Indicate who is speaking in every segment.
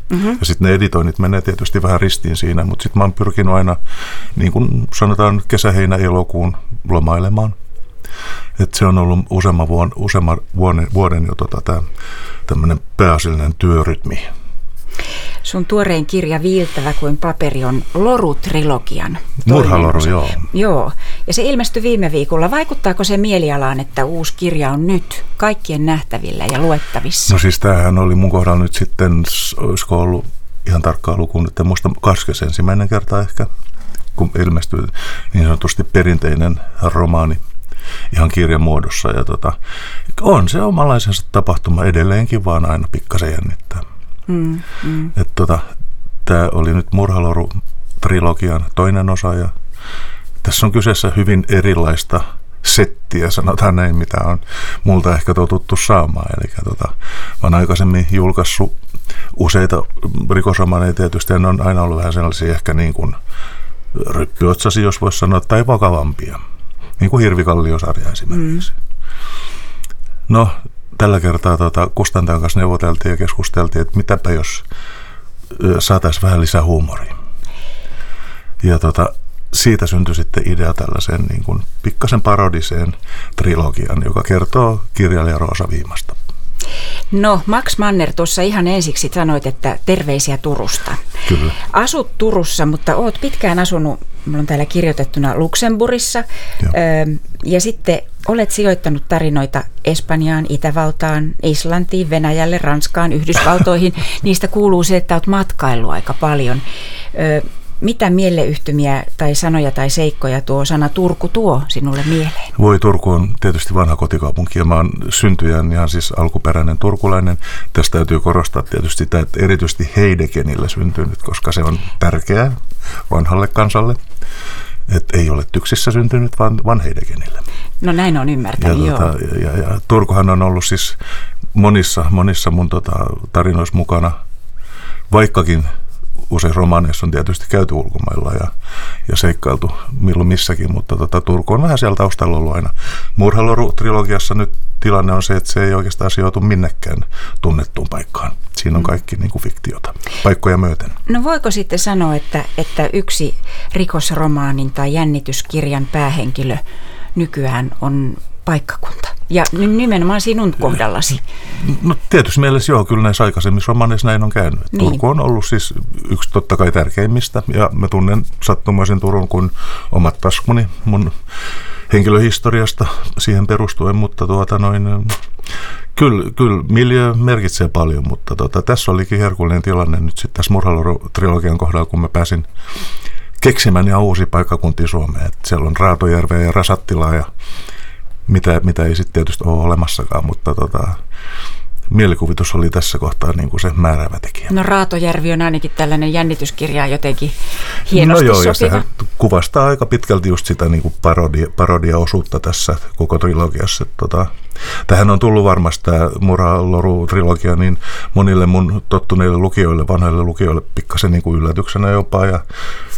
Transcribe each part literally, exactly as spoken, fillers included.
Speaker 1: Mm-hmm. Ja sitten ne editoinnit menee tietysti vähän ristiin siinä, mutta sitten mä oon pyrkinyt aina, niin kuin sanotaan, kesä-heinä-elokuun lomailemaan. Että se on ollut useamman vuoden, useamman vuoden, vuoden jo tota, tämä tämmöinen pääasiallinen työrytmi.
Speaker 2: Sun tuorein kirja Viiltävä kuin paperi on Loru-trilogian.
Speaker 1: Murhaloru, joo.
Speaker 2: Joo, ja se ilmestyi viime viikolla. Vaikuttaako se mielialaan, että uusi kirja on nyt kaikkien nähtävillä ja luettavissa?
Speaker 1: No siis tämähän oli mun kohdalla nyt sitten, olisiko ollut ihan tarkkaa lukuun, että muista kaksikymmentäensimmäinen kerta ehkä, kun ilmestyi niin sanotusti perinteinen romaani ihan kirjan muodossa. Ja tota, on se omanlaisensa tapahtuma edelleenkin, vaan aina pikkasen jännittää. Mm, mm. Että tota, tämä oli nyt Murhaloru-trilogian toinen osa ja tässä on kyseessä hyvin erilaista settiä, sanotaan näin, mitä on multa ehkä totuttu saamaan. Eli tota, mä oon aikaisemmin julkaissut useita rikosromaneja tietysti, ja ne on aina ollut vähän sellaisia ehkä niin kuin ryppyotsasi, jos voisi sanoa, tai vakavampia. Niin kuin Hirvikallio-sarja esimerkiksi. Mm. No, tällä kertaa tota, kustantajan kanssa neuvoteltiin ja keskusteltiin, että mitäpä jos saataisiin vähän lisää huumoria. Ja tota, siitä syntyi sitten idea tällaiseen niin kuin pikkasen parodiseen trilogian, joka kertoo kirjailija Roosa Viimasta.
Speaker 2: No, Max Manner, tuossa ihan ensiksi sanoit, että terveisiä Turusta.
Speaker 1: Kyllä.
Speaker 2: Asut Turussa, mutta oot pitkään asunut, mulla on täällä kirjoitettuna, Luxemburgissa. Öö, ja sitten olet sijoittanut tarinoita Espanjaan, Itävaltaan, Islantiin, Venäjälle, Ranskaan, Yhdysvaltoihin. Niistä kuuluu se, että olet matkaillut aika paljon. Öö, Mitä mieleyhtymiä tai sanoja tai seikkoja tuo sana Turku tuo sinulle mieleen?
Speaker 1: Voi, Turku on tietysti vanha kotikaupunki ja mä oon syntyjän ihan siis alkuperäinen turkulainen. Tästä täytyy korostaa tietysti sitä, että erityisesti Heidekenillä syntynyt, koska se on tärkeää vanhalle kansalle. Että ei ole Tyksissä syntynyt, vaan, vaan Heidekenillä.
Speaker 2: No näin on ymmärtänyt,
Speaker 1: ja,
Speaker 2: joo.
Speaker 1: Tota, ja, ja Turkuhan on ollut siis monissa, monissa mun tota, tarinoissa mukana, vaikkakin usein romaaneissa on tietysti käyty ulkomailla ja, ja seikkailtu milloin missäkin, mutta tota, Turku on vähän siellä taustalla ollut aina. Murhaloru-trilogiassa nyt tilanne on se, että se ei oikeastaan sijoitu minnekään tunnettuun paikkaan. Siinä on kaikki niin kuin fiktiota, paikkoja myöten.
Speaker 2: No voiko sitten sanoa, että, että yksi rikosromaanin tai jännityskirjan päähenkilö nykyään on paikkakunta? Ja nimenomaan sinun kohdallasi.
Speaker 1: No tietysti mielessä joo, kyllä näissä aikaisemmissa romaaneissa näin on käynyt. Niin. Turku on ollut siis yksi totta kai tärkeimmistä, ja mä tunnen sattumoisin Turun kuin omat taskuni mun henkilöhistoriasta siihen perustuen, mutta tuota noin, kyllä, kyllä miljö merkitsee paljon, mutta tota, tässä olikin herkullinen tilanne nyt sitten tässä Murhaloru-trilogian kohdalla, kun mä pääsin keksimään ihan uusia paikkakuntia Suomeen. Et siellä on Raatojärveä ja Rasattilaa ja Mitä, mitä ei sitten tietysti ole olemassakaan, mutta tota, mielikuvitus oli tässä kohtaa niin kuin se määräävä tekijä.
Speaker 2: No Raatojärvi on ainakin tällainen jännityskirja jotenkin hienosti
Speaker 1: no joo,
Speaker 2: sopiva.
Speaker 1: Ja sehän kuvastaa aika pitkälti just sitä niin kuin parodia, parodia-osuutta tässä koko trilogiassa. Tota, tähän on tullut varmasti tämä Murhaloru-trilogia niin monille mun tottuneille lukijoille, vanhoille lukijoille pikkasen niin kuin yllätyksenä jopa, ja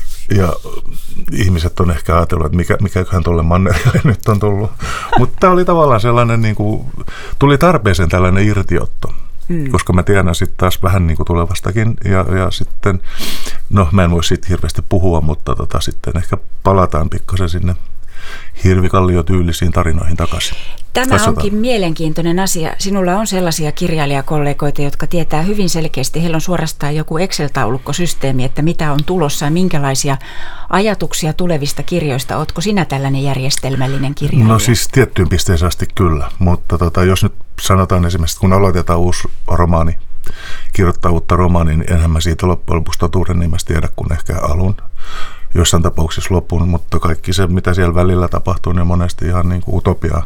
Speaker 1: Ja ihmiset on ehkä ajatellut, että mikä, mikäköhän tuolle Mannerille nyt on tullut. Mutta tämä oli tavallaan sellainen, niin kuin, tuli tarpeeseen tällainen irtiotto, mm. koska mä tiedän sitten taas vähän niin kuin tulevastakin. Ja, ja sitten, no mä en voi siitä hirveästi puhua, mutta tota, sitten ehkä palataan pikkasen sinne Hirvikallio-tyylisiin tarinoihin takaisin.
Speaker 2: Tämä
Speaker 1: Katsotaan.
Speaker 2: Onkin mielenkiintoinen asia. Sinulla on sellaisia kirjailijakollegoita, jotka tietää hyvin selkeästi, heillä on suorastaan joku Excel-taulukkosysteemi, että mitä on tulossa ja minkälaisia ajatuksia tulevista kirjoista. Ootko sinä tällainen järjestelmällinen kirjailija?
Speaker 1: No siis tiettyyn pisteeseen asti kyllä, mutta tota, jos nyt sanotaan esimerkiksi, kun aloitetaan uusi romaani, kirjoittaa uutta romaania, niin enhän mä siitä loppujen lopuksi totuuden nimestä tiedä kuin ehkä alun. Joissain tapauksissa lopun, mutta kaikki se, mitä siellä välillä tapahtuu, niin on monesti ihan niin kuin utopiaa.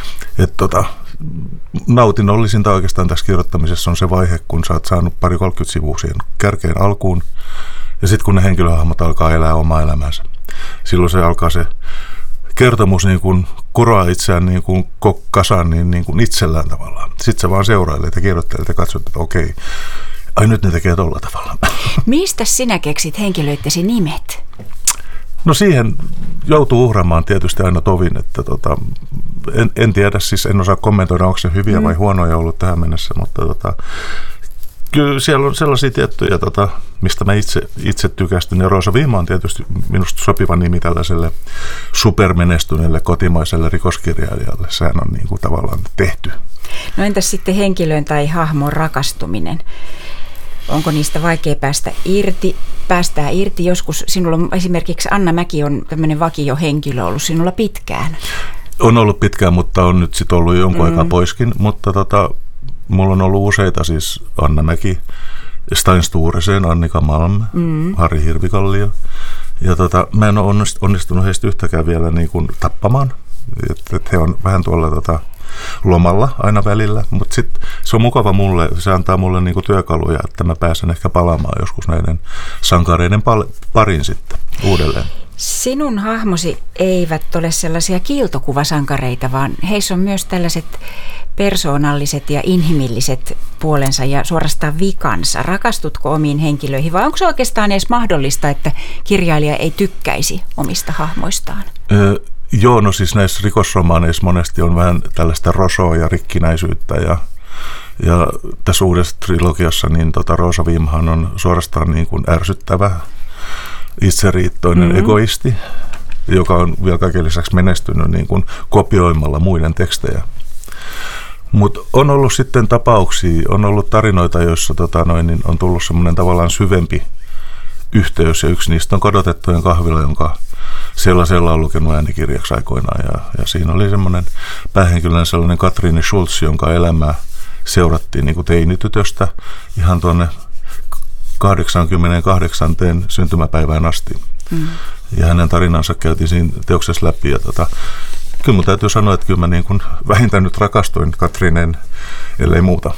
Speaker 1: Et tota, nautinollisinta oikeastaan tässä kirjoittamisessa on se vaihe, kun sä oot saanut pari kolmekymmentä sivua siihen kärkeen alkuun, ja sitten kun ne henkilöhahmot alkaa elää omaa elämänsä. Silloin se alkaa se kertomus niin kuin kuroa itseään niin kuin kasaan niin, niin kuin itsellään tavallaan. Sitten sä vaan seurailet ja kirjoittelet ja katsot, että okei, ai nyt ne tekee tolla tavalla.
Speaker 2: Mistä sinä keksit henkilöittesi nimet?
Speaker 1: No siihen joutuu uhraamaan tietysti aina tovin, että tota, en, en tiedä, siis en osaa kommentoida, onko se hyviä mm. vai huonoja ollut tähän mennessä, mutta tota, Kyllä siellä on sellaisia tiettyjä, tota, mistä mä itse, itse tykästyn. Ja Rosa Viima on tietysti minusta sopiva nimi tällaiselle supermenestyneelle kotimaiselle rikoskirjailijalle. Sehän on niin kuin tavallaan tehty.
Speaker 2: No entäs sitten henkilön tai hahmon rakastuminen? Onko niistä vaikea päästä irti? Päästää irti joskus. Sinulla on esimerkiksi Anna Mäki on tämmöinen vakiohenkilö ollut sinulla pitkään.
Speaker 1: On ollut pitkään, mutta on nyt sitten ollut jonkun mm. aikaa poiskin. Mutta tota, mulla on ollut useita, siis Anna Mäki, Stein Sturesen, Annika Malm, mm. Harri Hirvikallio. Ja tota, mä en ole onnistunut heistä yhtäkään vielä niin kuin tappamaan. Et, et he on vähän tuolla tota, lomalla aina välillä, mutta sitten se on mukava mulle, se antaa mulle niinku työkaluja, että mä pääsen ehkä palaamaan joskus näiden sankareiden pal- parin sitten uudelleen.
Speaker 2: Sinun hahmosi eivät ole sellaisia kiiltokuvasankareita, vaan heissä on myös tällaiset persoonalliset ja inhimilliset puolensa ja suorastaan vikansa. Rakastutko omiin henkilöihin vai onko se oikeastaan edes mahdollista, että kirjailija ei tykkäisi omista hahmoistaan?
Speaker 1: Öö, Joo, no siis näissä rikosromaaneissa monesti on vähän tällaista rosoa ja rikkinäisyyttä ja, ja tässä uudessa trilogiassa niin tota Rosa Viimahan on suorastaan niin kuin ärsyttävä, itseriittoinen mm-hmm. egoisti, joka on vielä kaiken lisäksi menestynyt niin kuin kopioimalla muiden tekstejä. Mutta on ollut sitten tapauksia, on ollut tarinoita, joissa tota noin, niin on tullut semmoinen tavallaan syvempi yhteys ja yksi niistä on Kadotettujen kahvila, jonka sellaisella on lukenut äänikirjaksi aikoinaan ja, ja siinä oli semmoinen päähenkilön sellainen Katriine Schultz, jonka elämää seurattiin niin kuin teinitytöstä ihan tuonne kahdeksankymmentäkahdeksan syntymäpäivään asti. Mm. Ja hänen tarinansa käytiin siinä teoksessa läpi ja tota, kyllä mun täytyy sanoa, että kyllä mä niin kuin vähintään nyt rakastuin Katriineen, ellei muuta.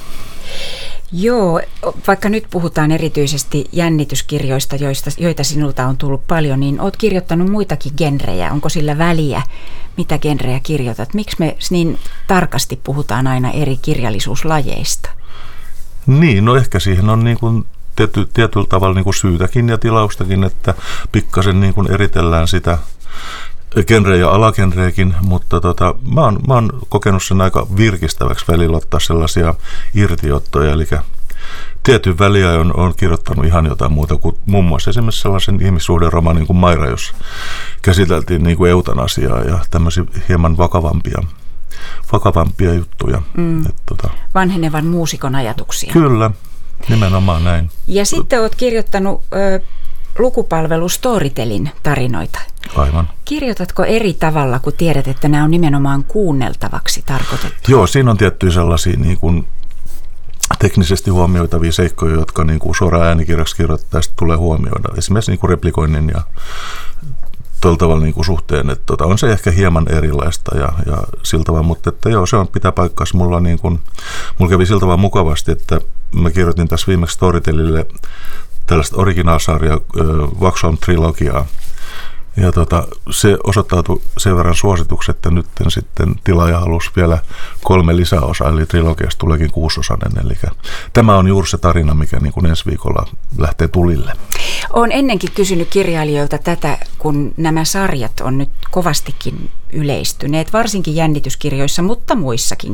Speaker 2: Joo, vaikka nyt puhutaan erityisesti jännityskirjoista, joista, joita sinulta on tullut paljon, niin olet kirjoittanut muitakin genrejä. Onko sillä väliä, mitä genrejä kirjoitat? Miksi me niin tarkasti puhutaan aina eri kirjallisuuslajeista? Niin, no ehkä siihen on niin kuin tiety, tietyllä tavalla niin kuin syytäkin ja tilaustakin, että pikkasen niin kuin eritellään sitä genrejä ja alagenrejäkin, mutta tota, mä, oon, mä oon kokenut sen aika virkistäväksi välillä ottaa sellaisia irtiottoja, eli tietyn väliajan on, on kirjoittanut ihan jotain muuta kuin muun muassa esimerkiksi sellaisen ihmissuhderomaanin kuin Maira, jos käsiteltiin niin kuin eutanasiaa ja tämmöisiä hieman vakavampia, vakavampia juttuja. Mm. Et, tota, vanhenevan muusikon ajatuksia. Kyllä, nimenomaan näin. Ja sitten oot kirjoittanut ö, lukupalvelu Storytelin tarinoita. Aivan. Kirjoitatko eri tavalla, kun tiedät, että nämä on nimenomaan kuunneltavaksi tarkoitettu? Joo, siinä on tiettyjä sellaisia niin kuin teknisesti huomioitavia seikkoja, jotka niin kuin suoraan äänikirjaksi kirjoittaessa tulee huomioida. Esimerkiksi niin kuin replikoinnin ja tuolla tavalla niin kuin suhteen, että tota, on se ehkä hieman erilaista ja, ja sillä tavalla, mutta että joo, se on pitää paikkaansa. Mulla, niin kuin, mulla kävi sillä tavalla mukavasti, että mä kirjoitin tässä viimeksi Storytelille tällaista originaalsarjaa, Vaxholm-trilogiaa. Ja tota, se osoittautui sen verran suositukset, että nyt sitten tilaaja halusi vielä kolme lisäosaa, eli trilogiasta tuleekin kuusiosainen. Eli tämä on juuri se tarina, mikä niin kuin ensi viikolla lähtee tulille. Olen ennenkin kysynyt kirjailijoilta tätä, kun nämä sarjat on nyt kovastikin yleistyneet, varsinkin jännityskirjoissa, mutta muissakin.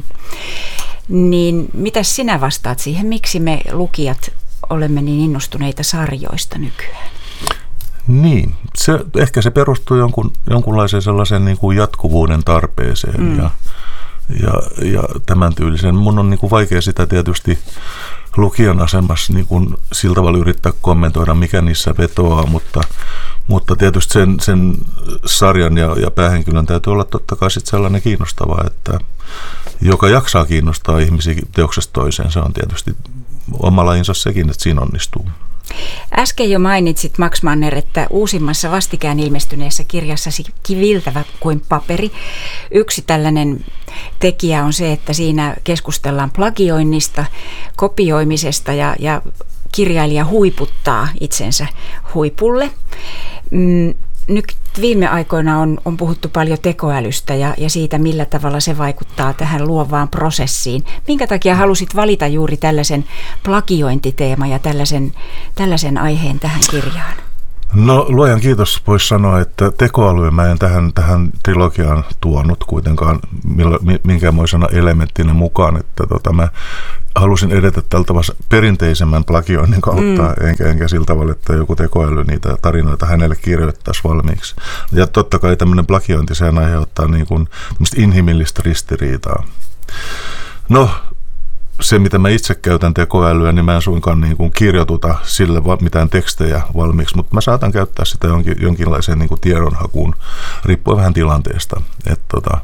Speaker 2: Niin mitä sinä vastaat siihen, miksi me lukijat olemme niin innostuneita sarjoista nykyään? Niin, se, ehkä se perustuu jonkun, jonkunlaiseen sellaisen niin kuin jatkuvuuden tarpeeseen mm. ja, ja, ja tämän tyylisen. Mun on niin kuin vaikea sitä tietysti lukijan asemassa niin kuin sillä tavalla yrittää kommentoida, mikä niissä vetoaa, mutta, mutta tietysti sen, sen sarjan ja, ja päähenkilön täytyy olla totta kai sit sellainen kiinnostava, että joka jaksaa kiinnostaa ihmisiä teoksesta toiseen. Se on tietysti oma lajinsa sekin, että siinä onnistuu. Äsken jo mainitsit, Max Manner, että uusimmassa vastikään ilmestyneessä kirjassasi Kiviltävä kuin paperi. Yksi tällainen tekijä on se, että siinä keskustellaan plagioinnista, kopioimisesta ja, ja kirjailija huiputtaa itsensä huipulle. Mm, nyt viime aikoina on, on puhuttu paljon tekoälystä ja, ja siitä, millä tavalla se vaikuttaa tähän luovaan prosessiin. Minkä takia halusit valita juuri tällaisen plagiointiteema ja tällaisen, tällaisen aiheen tähän kirjaan?
Speaker 1: No luojan kiitos, voisi sanoa, että tekoälyä mä en tähän, tähän trilogiaan tuonut kuitenkaan minkäänmoisena elementtinä mukaan, että tota, mä halusin edetä tältä perinteisemmän plagioinnin kautta, mm. enkä, enkä sillä tavalla, että joku tekoäly niitä tarinoita hänelle kirjoittaisi valmiiksi. Ja totta kai tämmöinen plagiointi, sehän aiheuttaa niin kuin inhimillistä ristiriitaa. No, se, mitä mä itse käytän tekoälyä, niin mä en suinkaan niin kuin kirjoituta sille mitään tekstejä valmiiksi, mutta mä saatan käyttää sitä jonkin, jonkinlaiseen niin kuin tiedonhakuun, riippuen vähän tilanteesta. Et tota,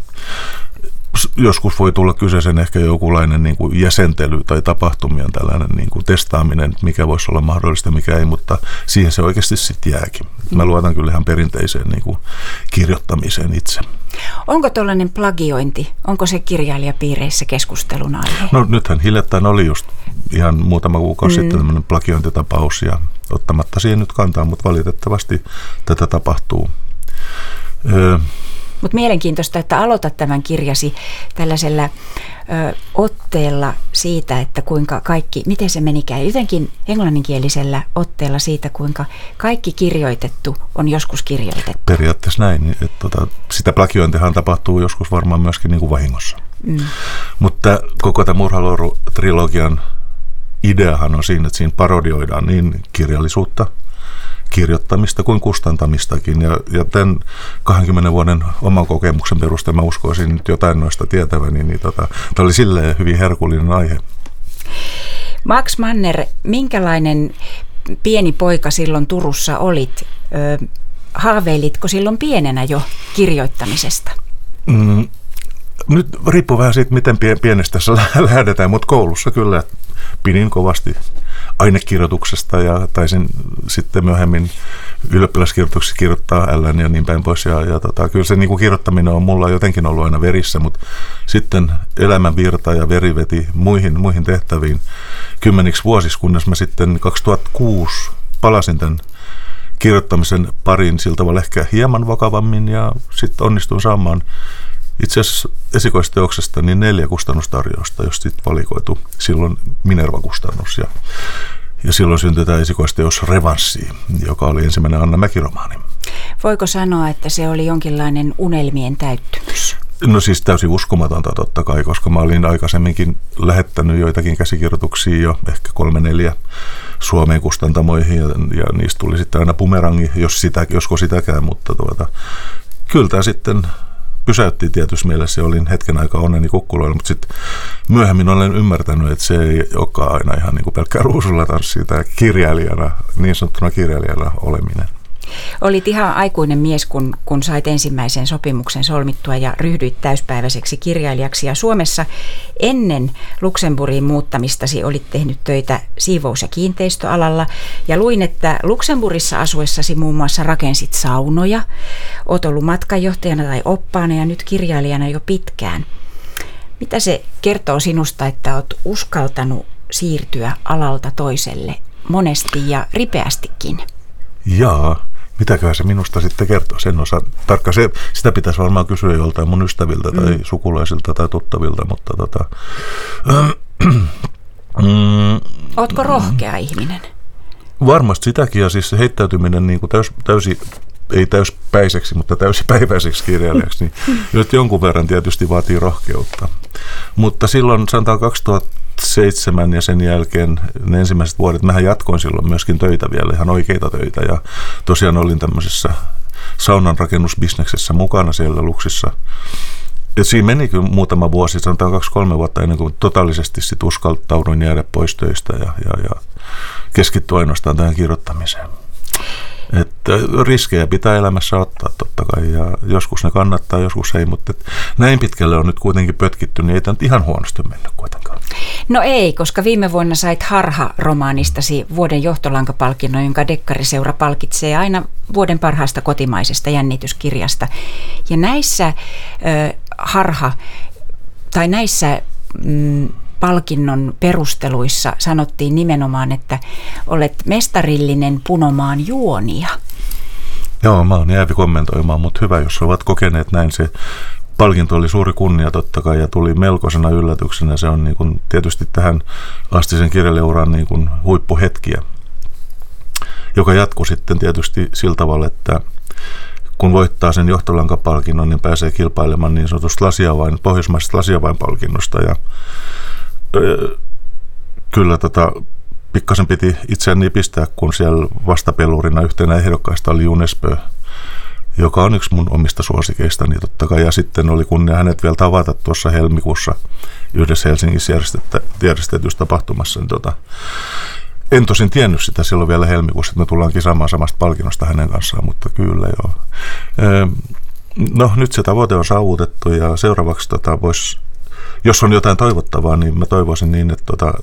Speaker 1: joskus voi tulla kyseisen ehkä jokinlainen niin kuin jäsentely tai tapahtumien tällainen niin kuin testaaminen, mikä voisi olla mahdollista, mikä ei, mutta siihen se oikeasti sitten jääkin. Mä luotan kyllä ihan perinteiseen niin kuin kirjoittamiseen itse.
Speaker 2: Onko tuollainen plagiointi, onko se kirjailijapiireissä keskustelun aihe?
Speaker 1: No nythän hiljattain oli just ihan muutama kuukausi mm. sitten tämmöinen plagiointitapaus ja ottamatta siihen nyt kantaa, mutta valitettavasti tätä tapahtuu. Öö,
Speaker 2: Mutta mielenkiintoista, että aloitat tämän kirjasi tällaisella ö, otteella siitä, että kuinka kaikki, miten se menikään, jotenkin englanninkielisellä otteella siitä, kuinka kaikki kirjoitettu on joskus kirjoitettu.
Speaker 1: Periaatteessa näin. Että, tota, sitä plagiointihan tapahtuu joskus varmaan myöskin niin kuin vahingossa. Mm. Mutta koko tämän Murhaluoru-trilogian ideahan on siinä, että siinä parodioidaan niin kirjallisuutta, kirjoittamista kuin kustantamistakin. Ja, ja tämän kahdenkymmenen vuoden oman kokemuksen perusteella mä uskoisin nyt jotain noista tietäväni, niin tota, tämä oli silleen hyvin herkullinen aihe.
Speaker 2: Max Manner, minkälainen pieni poika silloin Turussa olit? Ö, haaveilitko silloin pienenä jo kirjoittamisesta?
Speaker 1: Mm, nyt riippuu vähän siitä, miten pienestä tässä lähdetään, mutta koulussa kyllä pidin kovasti ainekirjoituksesta ja taisin sitten myöhemmin ylioppilaskirjoituksessa kirjoittaa ällän ja niin päin pois. Ja, ja tota, kyllä se niin kuin kirjoittaminen on mulla jotenkin ollut aina verissä, mutta sitten elämän virta ja veri veti muihin, muihin tehtäviin kymmeniksi vuosiksi, kunnes mä sitten kaksituhattakuusi palasin tämän kirjoittamisen pariin sillä tavalla ehkä hieman vakavammin ja sitten onnistuin saamaan itse asiassa esikoisteoksesta niin neljä kustannustarjousta, jos sitten valikoitu silloin Minerva-kustannus. Ja, ja silloin syntyi tämä esikoisteos Revanssi, joka oli ensimmäinen Anna Mäki-romaani.
Speaker 2: Voiko sanoa, että se oli jonkinlainen unelmien täyttymys?
Speaker 1: No siis täysin uskomatonta totta kai, koska mä olin aikaisemminkin lähettänyt joitakin käsikirjoituksia jo ehkä kolme neljä Suomeen kustantamoihin ja, ja niistä tuli sitten aina bumerangi, jos sitä, josko sitäkään, mutta tuota, kyllä tämä sitten pysäytti tietysti mielessä ja olin hetken aikaa onneni kukkuloilla, mutta sitten myöhemmin olen ymmärtänyt, että se ei olekaan aina ihan niin kuin pelkkää ruusulla tanssia tai kirjailijana, niin sanottuna kirjailijana oleminen.
Speaker 2: Olit ihan aikuinen mies, kun, kun sait ensimmäisen sopimuksen solmittua ja ryhdyit täyspäiväiseksi kirjailijaksi. Ja Suomessa ennen Luxemburgiin muuttamistasi olit tehnyt töitä siivous- ja kiinteistöalalla. Ja luin, että Luxemburgissa asuessasi muun muassa rakensit saunoja. Olet ollut matkanjohtajana tai oppaana ja nyt kirjailijana jo pitkään. Mitä se kertoo sinusta, että olet uskaltanut siirtyä alalta toiselle monesti ja ripeästikin?
Speaker 1: Jaa. Mitäköhän se minusta sitten kertoo? Sen osa tarkkaan. Se, sitä pitäisi varmaan kysyä joltain mun ystäviltä tai mm. sukulaisilta tai tuttavilta, mutta tota...
Speaker 2: Mm, Ootko rohkea ihminen?
Speaker 1: Varmasti sitäkin, ja siis se heittäytyminen niin kuin täys, täysi, ei täyspäiseksi, mutta täysipäiväiseksi kirjailijaksi, niin nyt jonkun verran tietysti vaatii rohkeutta. Mutta silloin sanotaan kaksituhattaseitsemän ja sen jälkeen ne ensimmäiset vuodet, mähän jatkoin silloin myöskin töitä vielä, ihan oikeita töitä, ja tosiaan olin tämmöisessä saunanrakennusbisneksessä mukana siellä Luxissa. Ja siinä meni kyllä muutama vuosi, sanotaan kaksi-kolme vuotta ennen kuin totaalisesti sit uskaltauduin jäädä pois töistä ja, ja, ja keskittyä ainoastaan tähän kirjoittamiseen. Että riskejä pitää elämässä ottaa totta kai ja joskus ne kannattaa, joskus ei, mutta näin pitkälle on nyt kuitenkin pötkitty, niin ei tämä nyt ihan huonosti mennyt kuitenkaan.
Speaker 2: No ei, koska viime vuonna sait Harha-romaanistasi vuoden johtolankapalkinnon, jonka Dekkariseura palkitsee aina vuoden parhaasta kotimaisesta jännityskirjasta. Ja näissä äh, Harha, tai näissä mm, palkinnon perusteluissa sanottiin nimenomaan, että olet mestarillinen punomaan juonia.
Speaker 1: Joo, mä oon jäävi kommentoimaan, mutta hyvä, jos ovat kokeneet näin. Se palkinto oli suuri kunnia totta kai ja tuli melkoisena yllätyksenä. Se on niin kuin tietysti tähän astisen kirjailijauraan niin kuin huippuhetkiä. joka jatkui sitten tietysti sillä tavalla, että kun voittaa sen johtolankapalkinnon, niin pääsee kilpailemaan niin sanotusta lasiavain, pohjoismaisesta lasiavainpalkinnosta. Ja ö, kyllä tota, pikkasen piti itseäni pistää, kun siellä vastapelurina yhtenä ehdokkaista oli Junesbö, joka on yksi mun omista suosikeistani totta kai. Ja sitten oli kunnia hänet vielä tavata tuossa helmikuussa yhdessä Helsingissä järjestetyssä tapahtumassa. Niin tota, en tosin tiennyt sitä silloin vielä helmikuussa, että me tullaan kisaamaan samasta palkinnosta hänen kanssaan, mutta kyllä joo. No nyt se tavoite on saavutettu ja seuraavaksi tota, vois, jos on jotain toivottavaa, niin mä toivoisin niin, että tota,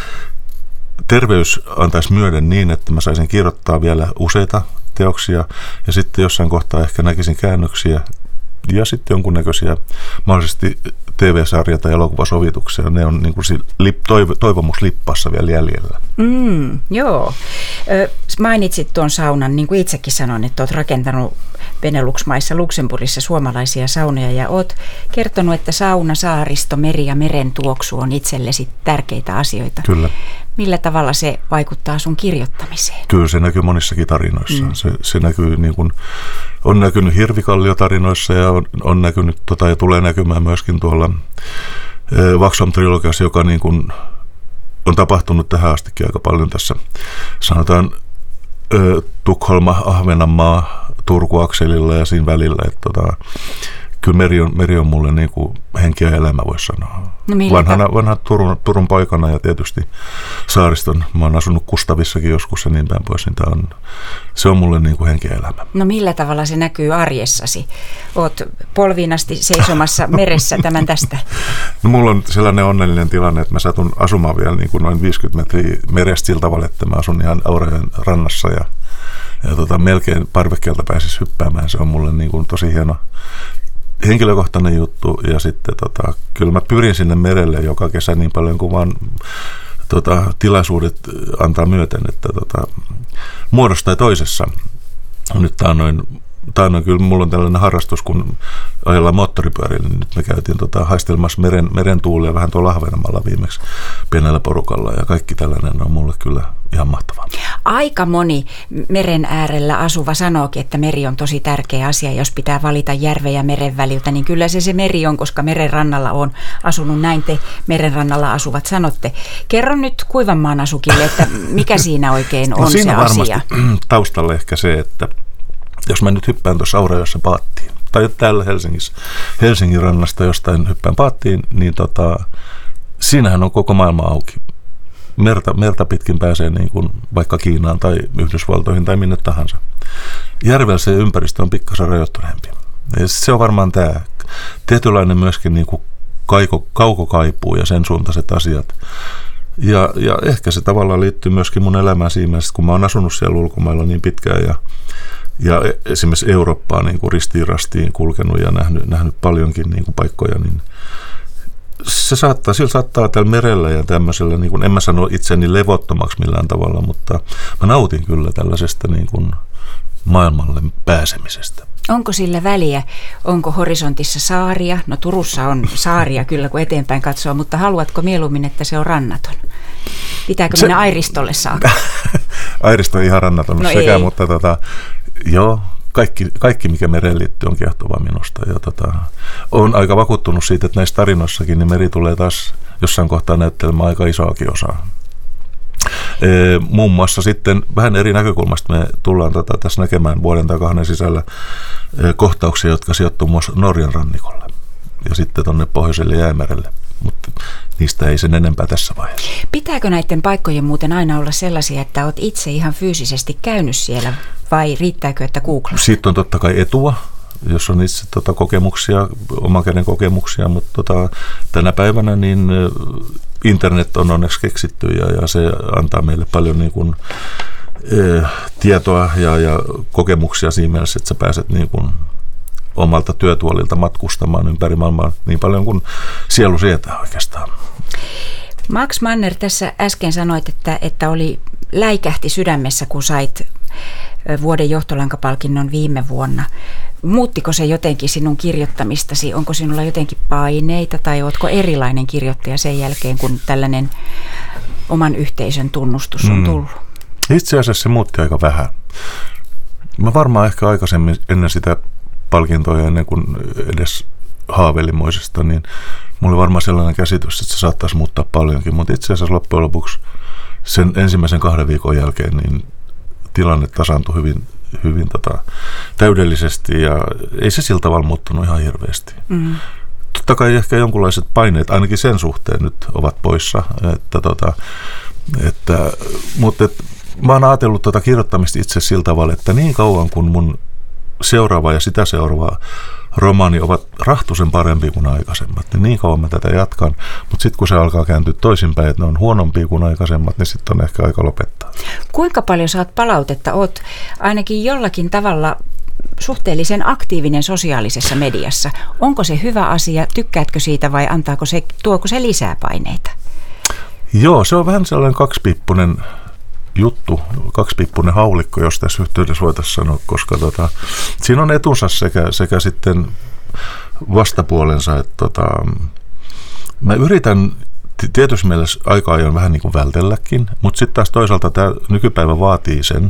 Speaker 1: terveys antaisi myöden niin, että mä saisin kirjoittaa vielä useita teoksia ja sitten jossain kohtaa ehkä näkisin käännöksiä ja sitten jonkunnäköisiä mahdollisesti T V-sarja- tai elokuvasovituksia. Ne on niin kuin toiv- toivomuslippassa vielä jäljellä.
Speaker 2: Mm, joo. Ö, mainitsit tuon saunan, niin kuin itsekin sanoin, että olet rakentanut Benelux-maissa Luxemburgissa suomalaisia saunoja ja olet kertonut, että sauna, saaristo, meri ja meren tuoksu on itsellesi tärkeitä asioita.
Speaker 1: Kyllä.
Speaker 2: Millä tavalla se vaikuttaa sun kirjoittamiseen?
Speaker 1: Kyllä se näkyy monissakin tarinoissa. Mm. Se, se näkyy niin kuin, on näkynyt Hirvikallio-tarinoissa ja on, on näkynyt tota, ja tulee näkymään myöskin tuolla e, Vaxholm-trilogiassa, joka niin kuin on tapahtunut tähän astikin aika paljon tässä. Sanotaan e, Tukholma, Ahvenanmaa, Turku-akselilla ja siinä välillä. Että, tota, kyllä meri on, meri on mulle niin kuin henki ja elämä, voisi sanoa. No vanhana, vanha Turun, Turun paikana ja tietysti saariston. Mä oon asunut Kustavissakin joskus ja niin päin pois. Niin tää on, se on mulle niin kuin henki ja elämä.
Speaker 2: No millä tavalla se näkyy arjessasi? Oot polviin asti seisomassa meressä tämän tästä.
Speaker 1: No mulla on sellainen onnellinen tilanne, että mä satun asumaan vielä niin kuin noin viisikymmentä metriä merestä sillä tavalla, että mä asun ihan Aurajoen rannassa ja, ja tota, melkein parvekkeelta pääsis hyppäämään. Se on mulle niin kuin tosi hieno henkilökohtainen juttu ja sitten tota, kyllä mä pyrin sinne merelle joka kesä niin paljon kuin vaan tota, tilaisuudet antaa myöten, että tota, muodossa tai toisessa. Nyt tää on noin, tää on noin, kyllä mulla on tällainen harrastus, kun ajellaan moottoripyörillä, niin nyt me käytiin tota, haistelmassa meren, meren tuulia vähän tuolla Ahvenanmaalla viimeksi pienellä porukalla ja kaikki tällainen on mulle kyllä ihan mahtavaa.
Speaker 2: Aika moni meren äärellä asuva sanookin, että meri on tosi tärkeä asia. Jos pitää valita järven ja meren väliltä, niin kyllä se se meri on, koska meren rannalla on asunut. Näin te meren rannalla asuvat sanotte. Kerro nyt Kuivanmaan asukille, että mikä siinä oikein on no, se
Speaker 1: siinä
Speaker 2: asia.
Speaker 1: Taustalla ehkä se, että jos mä nyt hyppään tuossa Aurajoessa paattiin, tai täällä Helsingissä, Helsingin rannasta jostain hyppään paattiin, niin tota, siinähän on koko maailma auki. Merta, merta pitkin pääsee niin kuin vaikka Kiinaan tai Yhdysvaltoihin tai minne tahansa. Järvellä se ympäristö on pikkasen rajoittuneempi. Ja se on varmaan tämä tietynlainen myöskin niin kuin kaiko, kaukokaipuu ja sen suuntaiset asiat. Ja, ja ehkä se tavallaan liittyy myöskin mun elämään siinä mielessä, kun mä oon asunut siellä ulkomailla niin pitkään ja, ja esimerkiksi Eurooppaa niin kuin ristiin rastiin kulkenut ja nähnyt, nähnyt paljonkin niin kuin paikkoja, niin se saattaa, sillä saattaa täällä merellä ja tämmöisellä, niin kuin, en mä sano itseni levottomaksi millään tavalla, mutta mä nautin kyllä tällaisesta niin kuin maailmalle pääsemisestä.
Speaker 2: Onko sillä väliä? Onko horisontissa saaria? No Turussa on saaria kyllä, kun eteenpäin katsoo, mutta haluatko mieluummin, että se on rannaton? Pitääkö se mennä Airistolle saakka?
Speaker 1: Airisto on ihan rannaton no sekä, ei. Mutta tota, joo. Kaikki, kaikki, mikä mereen liittyy, on kiehtovaa minusta. Ja tota, olen aika vakuuttunut siitä, että näissä tarinoissakin niin meri tulee taas jossain kohtaa näyttelemään aika isoakin osaa. E, muun muassa sitten vähän eri näkökulmasta me tullaan tota, tässä näkemään vuoden tai kahden sisällä e, kohtauksia, jotka sijoittuu myös Norjan rannikolle ja sitten tuonne Pohjoiselle Jäämerelle. Mutta niistä ei sen enempää tässä vaiheessa.
Speaker 2: Pitääkö näiden paikkojen muuten aina olla sellaisia, että olet itse ihan fyysisesti käynyt siellä vai riittääkö, että googlaat?
Speaker 1: Siitä on totta kai etua, jos on itse tota, kokemuksia, oman käden kokemuksia, mutta tota, tänä päivänä niin internet on onneksi keksitty ja, ja se antaa meille paljon niin kuin, e, tietoa ja, ja kokemuksia siinä mielessä, että sä pääset niin kuin omalta työtuolilta matkustamaan ympäri maailmaa niin paljon kuin sielu sietää oikeastaan.
Speaker 2: Max Manner, tässä äsken sanoit, että, että oli läikähti sydämessä, kun sait vuoden johtolankapalkinnon viime vuonna. Muuttiko se jotenkin sinun kirjoittamistasi? Onko sinulla jotenkin paineita tai oletko erilainen kirjoittaja sen jälkeen, kun tällainen oman yhteisön tunnustus on tullut? Mm.
Speaker 1: Itse asiassa se muutti aika vähän. Mä varmaan ehkä aikaisemmin ennen sitä palkintoa ja ennen kuin edes haaveilimoisesta, niin mulla oli varmaan sellainen käsitys, että se saattaisi muuttaa paljonkin, mutta itse asiassa loppujen lopuksi sen ensimmäisen kahden viikon jälkeen niin tilanne tasaantui hyvin, hyvin tota, täydellisesti ja ei se sillä tavalla muuttunut ihan hirveästi. Mm. Totta kai ehkä jonkunlaiset paineet ainakin sen suhteen nyt ovat poissa, että, tota, että, mutta et, mä oon ajatellut tuota kirjoittamista itse sillä tavalla, että niin kauan kun mun seuraava ja sitä seuraava romaani ovat rahtuisen parempi kuin aikaisemmat, niin niin kauan mä tätä jatkan. Mutta sitten kun se alkaa kääntyä toisinpäin, että ne on huonompia kuin aikaisemmat, niin sitten on ehkä aika lopettaa.
Speaker 2: Kuinka paljon saat palautetta? Oot ainakin jollakin tavalla suhteellisen aktiivinen sosiaalisessa mediassa. Onko se hyvä asia? Tykkäätkö siitä vai antaako se, tuoko se lisää paineita?
Speaker 1: Joo, se on vähän sellainen kaksipiippunen juttu, kaksipiippunen haulikko, jos tässä yhteydessä voitaisiin sanoa, koska tota, siinä on etunsa sekä, sekä sitten vastapuolensa, että tota, mä yritän tietysti mielessä aika ajoin vähän niin kuin vältelläkin, mutta sitten taas toisaalta tämä nykypäivä vaatii sen,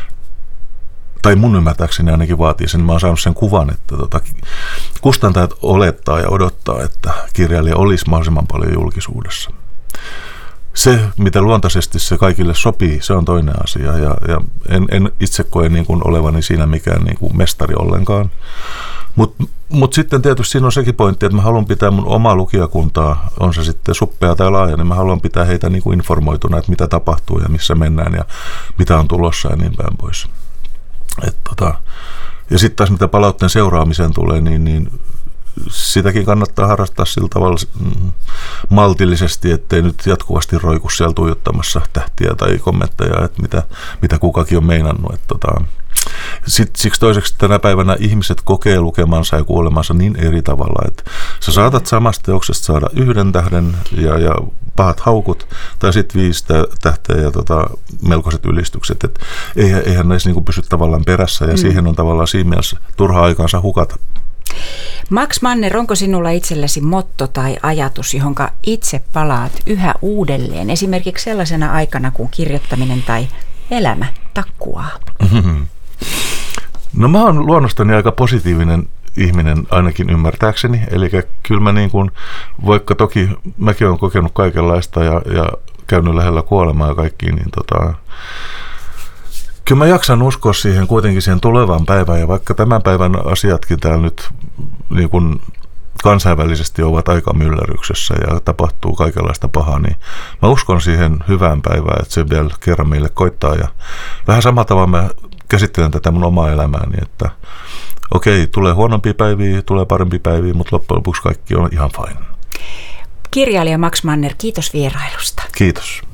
Speaker 1: tai mun ymmärtääkseni ainakin vaatii sen, mä oon saanut sen kuvan, että tota, kustantajat olettaa ja odottaa, että kirjailija olisi mahdollisimman paljon julkisuudessa. Se, mitä luontaisesti se kaikille sopii, se on toinen asia. Ja, ja en, en itse koe niin kuin olevani siinä mikään niin kuin mestari ollenkaan. Mutta mut sitten tietysti siinä on sekin pointti, että mä haluan pitää mun omaa lukijakuntaa, on se sitten suppea tai laaja, niin mä haluan pitää heitä niin kuin informoituna, että mitä tapahtuu ja missä mennään ja mitä on tulossa ja niin päin pois. Et tota, ja sitten taas mitä palautteen seuraamiseen tulee, niin, niin sitäkin kannattaa harrastaa sillä tavalla maltillisesti, ettei nyt jatkuvasti roiku siellä tuijottamassa tähtiä tai kommentteja, että mitä, mitä kukakin on meinannut. Että tota, sit, siksi toiseksi tänä päivänä ihmiset kokee lukemansa ja kuolemansa niin eri tavalla, että sä saatat samasta teoksesta saada yhden tähden ja, ja pahat haukut, tai sitten viisi tähteä ja tota, melkoiset ylistykset. Et eihän, eihän näissä niinku pysy tavallaan perässä, ja mm. siihen on tavallaan siinä mielessä turha aikaansa hukata.
Speaker 2: Max Manner, onko sinulla itsellesi motto tai ajatus, johonka itse palaat yhä uudelleen, esimerkiksi sellaisena aikana, kun kirjoittaminen tai elämä takkuaa? Mm-hmm.
Speaker 1: No mä oon luonnostani aika positiivinen ihminen ainakin ymmärtääkseni, eli kyllä mä niin kuin, vaikka toki mäkin olen kokenut kaikenlaista ja, ja käynyt lähellä kuolemaa ja kaikkiin, niin tota, kyllä mä jaksan uskoa siihen kuitenkin siihen tulevaan päivään, ja vaikka tämän päivän asiatkin täällä nyt niin kuin kansainvälisesti ovat aika myllerryksessä ja tapahtuu kaikenlaista pahaa, niin mä uskon siihen hyvään päivään, että se vielä kerran meille koittaa, ja vähän samalla tavalla mä käsittelen tätä mun omaa elämääni, että okei, tulee huonompia päiviä, tulee parempia päiviä, mutta loppujen lopuksi kaikki on ihan fine.
Speaker 2: Kirjailija Max Manner, kiitos vierailusta.
Speaker 1: Kiitos.